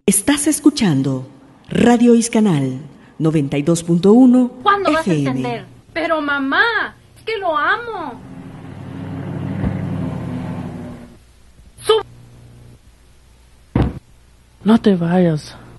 Estás escuchando Radio Iscanal 92.1 ¿Cuándo vas a FM. entender? Pero mamá, es que lo amo. No te vayas.